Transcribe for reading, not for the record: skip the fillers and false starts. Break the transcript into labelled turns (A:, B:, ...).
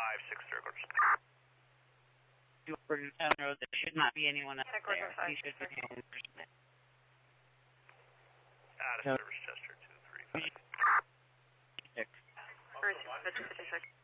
A: 6 circles.
B: Over Town Road, there should not be anyone up there. You should be home.
A: Out of service, Chester 235.
B: 6.
C: 56.